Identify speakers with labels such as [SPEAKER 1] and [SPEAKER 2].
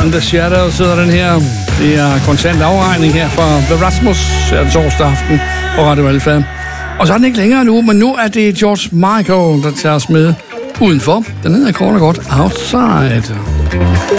[SPEAKER 1] and the Shadows hedder den her. Det er kontant afregning her fra The Rasmus torsdag aften på Radio Alfa. Og så er den ikke længere nu, men nu er det George Michael, der tager os med udenfor. Den hedder kort og godt Outside.